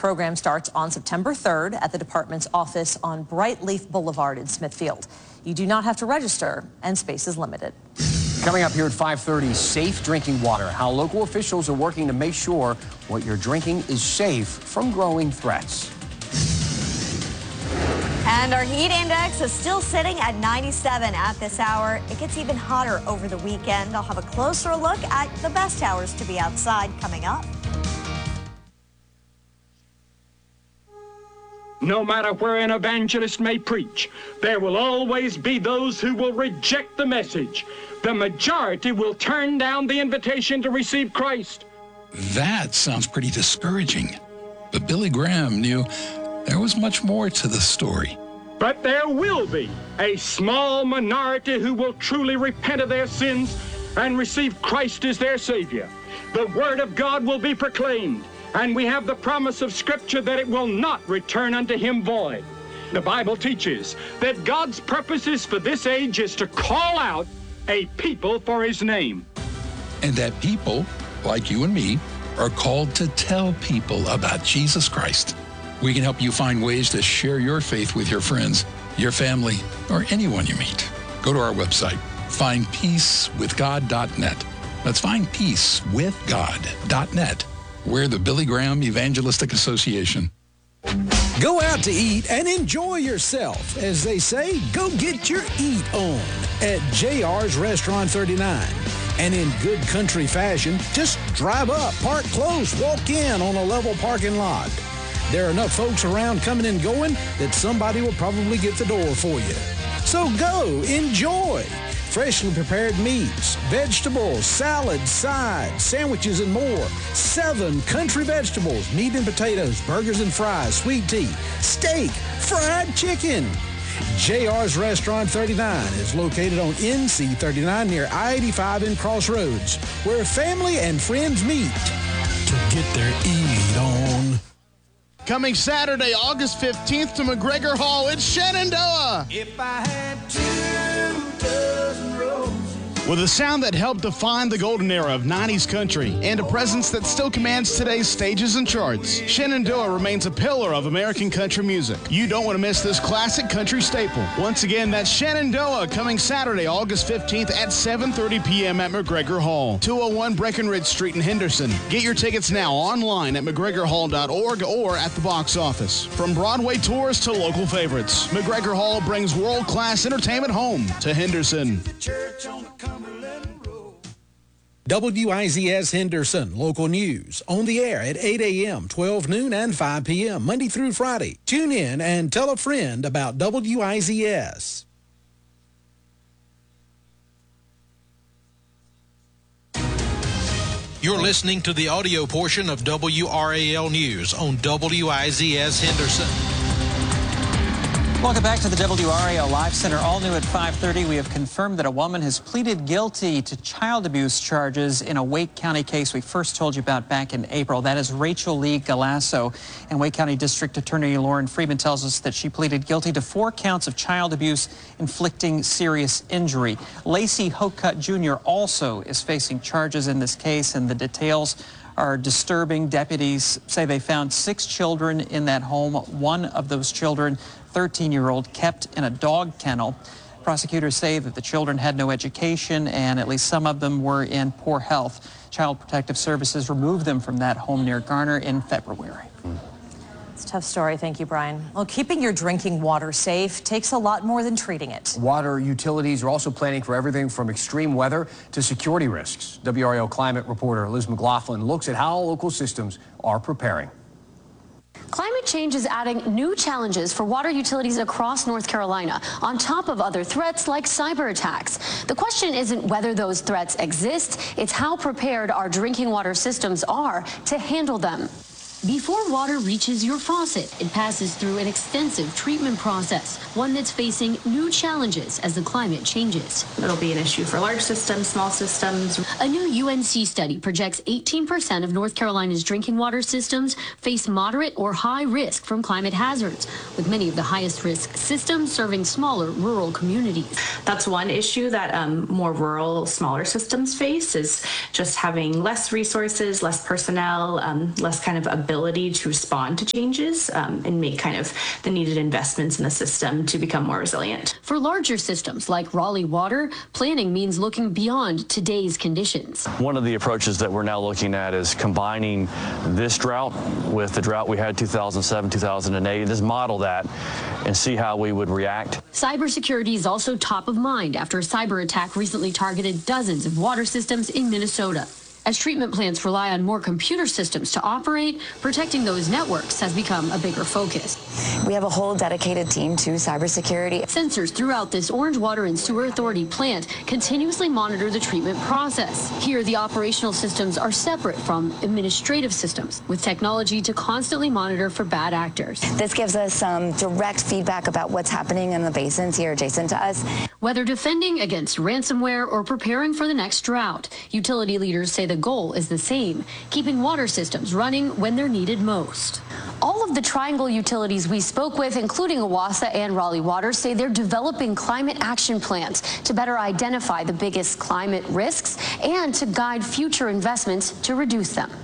program starts on September 3rd at the department's office on Brightleaf Boulevard in Smithfield. You do not have to register, and space is limited. Coming up here at 5:30, safe drinking water, how local officials are working to make sure what you're drinking is safe from growing threats. And our heat index is still sitting at 97 at this hour. It gets even hotter over the weekend. I'll have a closer look at the best hours to be outside coming up. No matter where an evangelist may preach, there will always be those who will reject the message. The majority will turn down the invitation to receive Christ. That sounds pretty discouraging. But Billy Graham knew there was much more to the story. But there will be a small minority who will truly repent of their sins and receive Christ as their Savior. The Word of God will be proclaimed, and we have the promise of Scripture that it will not return unto Him void. The Bible teaches that God's purposes for this age is to call out a people for His name. And that people, like you and me, are called to tell people about Jesus Christ. We can help you find ways to share your faith with your friends, your family, or anyone you meet. Go to our website, findpeacewithgod.net. That's findpeacewithgod.net. We're the Billy Graham Evangelistic Association. Go out to eat and enjoy yourself. As they say, go get your eat on at JR's Restaurant 39. And in good country fashion, just drive up, park close, walk in on a level parking lot. There are enough folks around coming and going that somebody will probably get the door for you. So go, enjoy. Freshly prepared meats, vegetables, salads, sides, sandwiches, and more. 7 country vegetables, meat and potatoes, burgers and fries, sweet tea, steak, fried chicken. JR's Restaurant 39 is located on NC 39 near I-85 in Crossroads, where family and friends meet to get their eat on. Coming Saturday, August 15th to McGregor Hall, it's Shenandoah. If I had 2 dozen roses. With a sound that helped define the golden era of 90s country and a presence that still commands today's stages and charts, Shenandoah remains a pillar of American country music. You don't want to miss this classic country staple. Once again, that's Shenandoah coming Saturday, August 15th at 7:30 p.m. at McGregor Hall, 201 Breckenridge Street in Henderson. Get your tickets now online at McGregorHall.org or at the box office. From Broadway tours to local favorites, McGregor Hall brings world-class entertainment home to Henderson. WIZS Henderson, local news, on the air at 8 a.m., 12 noon, and 5 p.m., Monday through Friday. Tune in and tell a friend about WIZS. You're listening to the audio portion of WRAL News on WIZS Henderson. Welcome back to the WRAL Live Center. All new at 5:30. We have confirmed that a woman has pleaded guilty to child abuse charges in a Wake County case we first told you about back in April. That is Rachel Lee Galasso. And Wake County District Attorney Lauren Friedman tells us that she pleaded guilty to 4 counts of child abuse inflicting serious injury. Lacey Hocutt Jr. also is facing charges in this case, and the details are disturbing. Deputies say they found 6 children in that home. One of those children, 13-year-old, kept in a dog kennel. Prosecutors say that the children had no education and at least some of them were in poor health. Child Protective Services removed them from that home near Garner in February. It's a tough story. Thank you, Brian. Well, keeping your drinking water safe takes a lot more than treating it. Water utilities are also planning for everything from extreme weather to security risks. WRAL climate reporter Liz McLaughlin looks at how local systems are preparing. Climate change is adding new challenges for water utilities across North Carolina, on top of other threats like cyber attacks. The question isn't whether those threats exist, it's how prepared our drinking water systems are to handle them. Before water reaches your faucet, it passes through an extensive treatment process, one that's facing new challenges as the climate changes. It'll be an issue for large systems, small systems. A new UNC study projects 18% of North Carolina's drinking water systems face moderate or high risk from climate hazards, with many of the highest risk systems serving smaller rural communities. That's one issue that more rural, smaller systems face, is just having less resources, less personnel, less kind of ability ability to respond to changes and make kind of the needed investments in the system to become more resilient. For larger systems like Raleigh Water, planning means looking beyond today's conditions. One of the approaches that we're now looking at is combining this drought with the drought we had 2007, 2008, just model that and see how we would react. Cybersecurity is also top of mind after a cyber attack recently targeted dozens of water systems in Minnesota. As treatment plants rely on more computer systems to operate, protecting those networks has become a bigger focus. We have a whole dedicated team to cybersecurity. Sensors throughout this Orange Water and Sewer Authority plant continuously monitor the treatment process. Here, the operational systems are separate from administrative systems, with technology to constantly monitor for bad actors. This gives us some direct feedback about what's happening in the basins here adjacent to us. Whether defending against ransomware or preparing for the next drought, utility leaders say the goal is the same, keeping water systems running when they're needed most. All of the Triangle utilities we spoke with, including Owasso and Raleigh Water, say they're developing climate action plans to better identify the biggest climate risks and to guide future investments to reduce them.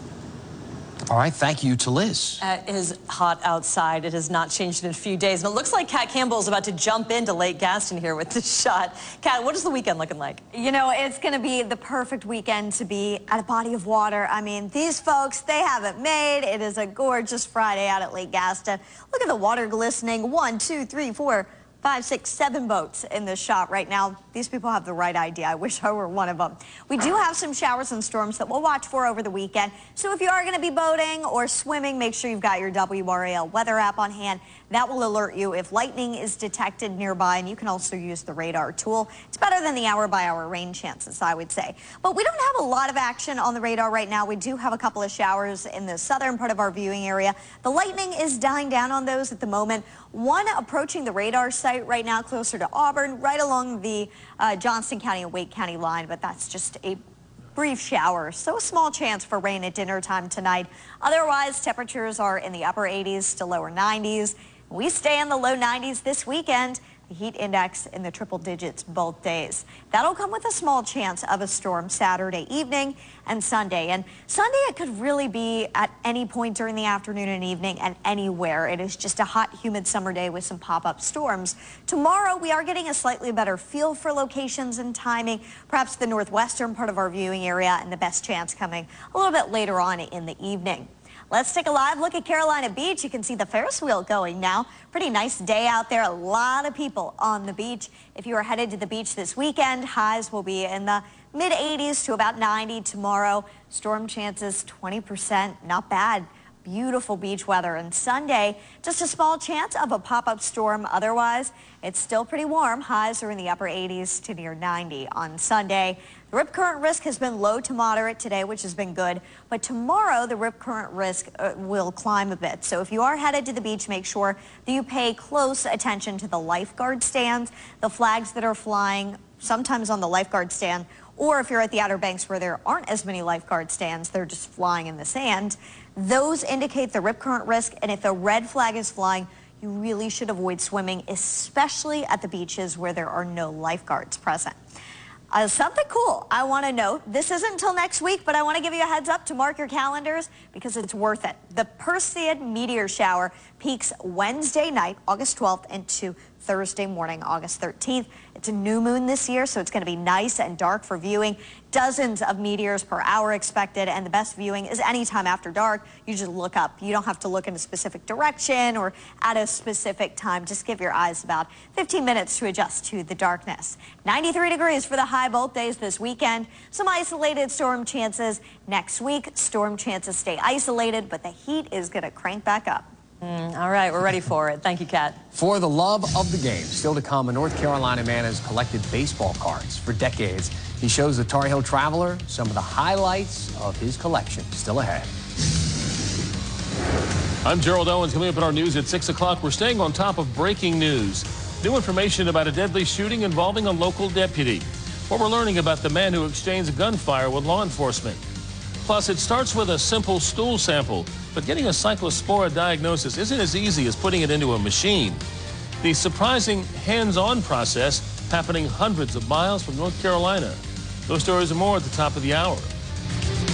All right, thank you to Liz. It is hot outside. It has not changed in a few days. And it looks like Kat Campbell is about to jump into Lake Gaston here with this shot. Kat, what is the weekend looking like? You know, it's going to be the perfect weekend to be at a body of water. I mean, these folks, they have it made. It is a gorgeous Friday out at Lake Gaston. Look at the water glistening. 1, 2, 3, 4, 5, 6, 7 boats in this shot right now. These people have the right idea. I wish I were one of them. We do have some showers and storms that we'll watch for over the weekend. So if you are going to be boating or swimming, make sure you've got your WRAL weather app on hand. That will alert you if lightning is detected nearby, and you can also use the radar tool. It's better than the hour-by-hour rain chances, I would say. But we don't have a lot of action on the radar right now. We do have a couple of showers in the southern part of our viewing area. The lightning is dying down on those at the moment. One approaching the radar site right now closer to Auburn, right along the Johnston County and Wake County line, but that's just a brief shower, so a small chance for rain at dinner time tonight. Otherwise, temperatures are in the upper 80s to lower 90s. We stay in the low 90s this weekend. The heat index in the triple digits both days. That'll come with a small chance of a storm Saturday evening and Sunday. And Sunday, it could really be at any point during the afternoon and evening and anywhere. It is just a hot, humid summer day with some pop-up storms. Tomorrow, we are getting a slightly better feel for locations and timing, perhaps the northwestern part of our viewing area, and the best chance coming a little bit later on in the evening. Let's take a live look at Carolina Beach. You can see the Ferris wheel going now. Pretty nice day out there. A lot of people on the beach. If you are headed to the beach this weekend, highs will be in the mid-80s to about 90 tomorrow. Storm chances 20%. Not bad. Beautiful beach weather. And Sunday, just a small chance of a pop-up storm. Otherwise, it's still pretty warm. Highs are in the upper 80s to near 90 on Sunday. The rip current risk has been low to moderate today, which has been good. But tomorrow, the rip current risk will climb a bit. So if you are headed to the beach, make sure that you pay close attention to the lifeguard stands, the flags that are flying, sometimes on the lifeguard stand, or if you're at the Outer Banks where there aren't as many lifeguard stands, they're just flying in the sand. Those indicate the rip current risk, and if a red flag is flying, you really should avoid swimming, especially at the beaches where there are no lifeguards present. Something cool I want to note. This isn't until next week, but I want to give you a heads up to mark your calendars because it's worth it. The Perseid meteor shower peaks Wednesday night, August 12th, into Thursday morning, August 13th. It's a new moon this year, so it's going to be nice and dark for viewing. Dozens of meteors per hour expected, and the best viewing is anytime after dark. You just look up. You don't have to look in a specific direction or at a specific time. Just give your eyes about 15 minutes to adjust to the darkness. 93 degrees for the high both days this weekend. Some isolated storm chances next week. Storm chances stay isolated, but the heat is going to crank back up. All right, we're ready for it. Thank you, Kat. For the love of the game, still to come, a North Carolina man has collected baseball cards for decades. He shows the Tar Heel Traveler some of the highlights of his collection. Still ahead. I'm Gerald Owens. Coming up in our news at 6 o'clock, we're staying on top of breaking news. New information about a deadly shooting involving a local deputy. What we're learning about the man who exchanged gunfire with law enforcement. Plus, it starts with a simple stool sample, but getting a cyclospora diagnosis isn't as easy as putting it into a machine. The surprising hands-on process happening hundreds of miles from North Carolina. Those stories and more at the top of the hour.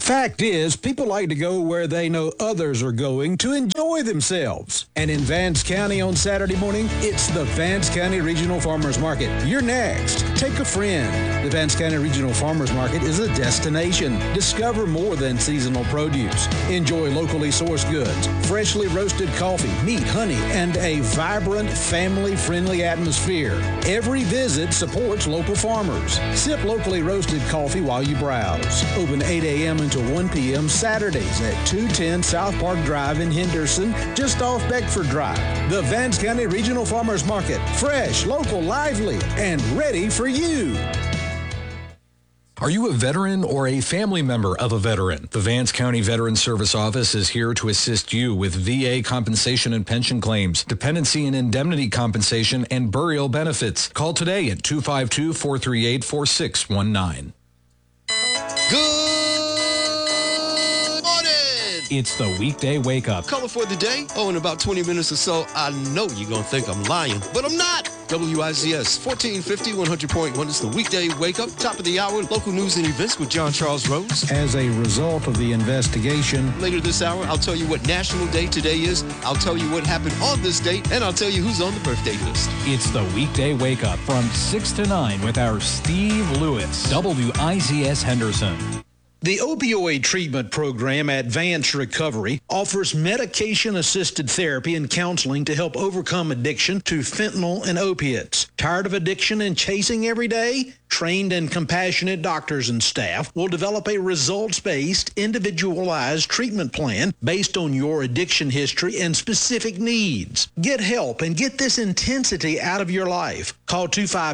Fact is, people like to go where they know others are going to enjoy themselves. And in Vance County on Saturday morning, it's the Vance County Regional Farmers Market. You're next. Take a friend. The Vance County Regional Farmers Market is a destination. Discover more than seasonal produce. Enjoy locally sourced goods, freshly roasted coffee, meat, honey, and a vibrant, family-friendly atmosphere. Every visit supports local farmers. Sip locally roasted coffee while you browse. Open 8 a.m. until 1 p.m. Saturdays at 210 South Park Drive in Henderson, just off Beckford Drive. The Vance County Regional Farmers Market. Fresh, local, lively, and ready for you. Are you a veteran or a family member of a veteran? The Vance County Veteran Service Office is here to assist you with VA compensation and pension claims, dependency and indemnity compensation, and burial benefits. Call today at 252-438-4619. Good morning. It's the weekday wake up. Color for the day. Oh, in about 20 minutes or so, I know you're going to think I'm lying, but I'm not. WIZS 1450 100.1. It's the weekday wake up. Top of the hour. Local news and events with John Charles Rose. As a result of the investigation, Later this hour, I'll tell you what National Day today is. I'll tell you what happened on this date, and I'll tell you who's on the birthday list. It's the weekday wake up from 6 to 9 with our Steve Lewis, WIZS Henderson. the opioid treatment program at Vance Recovery offers medication-assisted therapy and counseling to help overcome addiction to fentanyl and opiates. Tired of addiction and chasing every day? Trained and compassionate doctors and staff will develop a results-based, individualized treatment plan based on your addiction history and specific needs. Get help and get this intensity out of your life. Call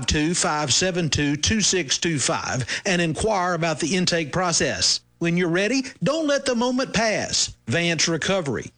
252-572-2625 and inquire about the intake process. When you're ready, don't let the moment pass. Vance Recovery,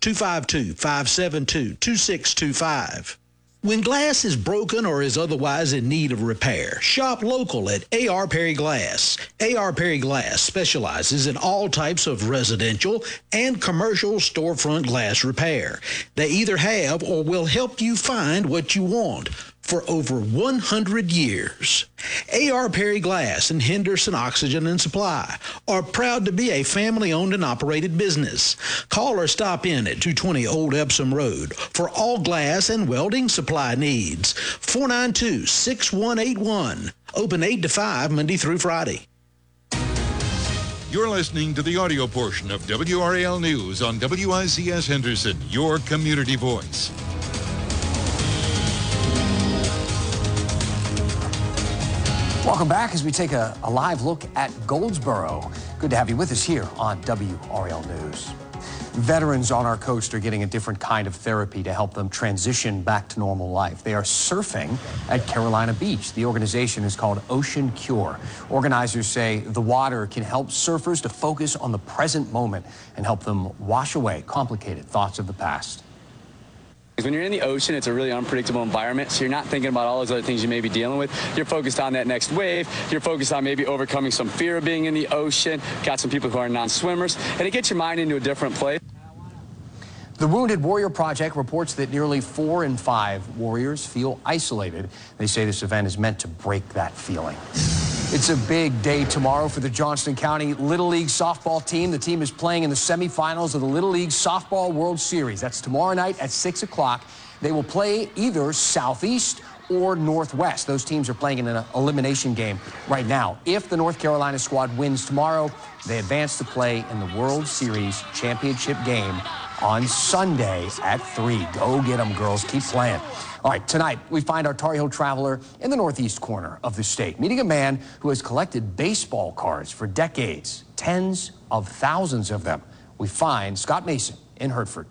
252-572-2625. When glass is broken or is otherwise in need of repair, shop local at A.R. Perry Glass. A.R. Perry Glass specializes in all types of residential and commercial storefront glass repair. They either have or will help you find what you want for over 100 years. A.R. Perry Glass and Henderson Oxygen and Supply are proud to be a family-owned and operated business. Call or stop in at 220 Old Epsom Road for all glass and welding supply needs. 492-6181. Open 8 to 5 Monday through Friday. You're listening to the audio portion of WRAL News on WIZS Henderson, your community voice. Welcome back as we take a live look at Goldsboro. Good to have you with us here on WRAL News. Veterans on our coast are getting a different kind of therapy to help them transition back to normal life. They are surfing at Carolina Beach. The organization is called Ocean Cure. Organizers say the water can help surfers to focus on the present moment and help them wash away complicated thoughts of the past. When you're in the ocean, it's a really unpredictable environment, so you're not thinking about all those other things you may be dealing with. You're focused on that next wave. You're focused on maybe overcoming some fear of being in the ocean. Got some people who are non-swimmers, and it gets your mind into a different place. The Wounded Warrior Project reports that nearly 4 in 5 warriors feel isolated. They say this event is meant to break that feeling. It's a big day tomorrow for the Johnston County Little League softball team. The team is playing in the semifinals of the Little League Softball World Series. That's tomorrow night at 6 o'clock. They will play either Southeast or Northwest. Those teams are playing in an elimination game right now. If the North Carolina squad wins tomorrow, they advance to play in the World Series championship game on Sunday at 3. Go get them, girls. Keep playing. All right, tonight we find our Tar Heel traveler in the northeast corner of the state, meeting a man who has collected baseball cards for decades, tens of thousands of them. We find Scott Mason in Hertford.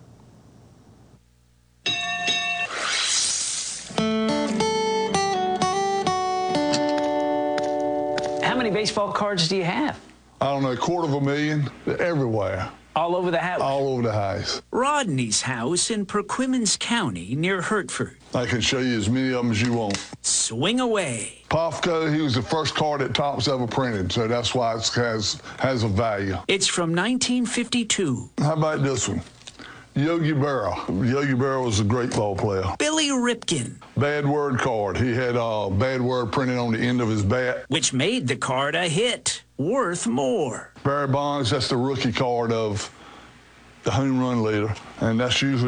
How many baseball cards do you have? I don't know, 250,000. They're everywhere. All over the house? All over the house. Rodney's house in Perquimans County near Hertford. I can show you as many of them as you want. Swing away. Pofko, he was the first card that Topps ever printed, so that's why it has a value. It's from 1952. How about this one? Yogi Berra. Yogi Berra was a great ball player. Billy Ripken, Bad word card. He had a bad word printed on the end of his bat. which made the card a hit, worth more. Barry Bonds, that's the rookie card of the home run leader, and that's usually